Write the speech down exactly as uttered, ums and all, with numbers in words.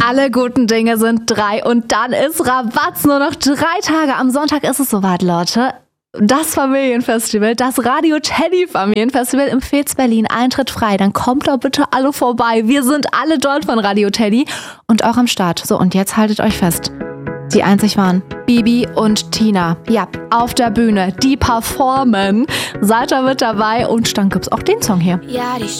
Alle guten Dinge sind drei und dann ist Rabatz. Nur noch drei Tage. Am Sonntag ist es soweit, Leute. Das Familienfestival, das Radio Teddy Familienfestival im Fez Berlin. Eintritt frei. Dann kommt doch bitte alle vorbei. Wir sind alle dort von Radio Teddy und auch am Start. So, und jetzt haltet euch fest. Die einzig waren Bibi und Tina. Ja, auf der Bühne. Die performen. Seid da mit dabei und dann gibt's auch den Song hier. Ja, die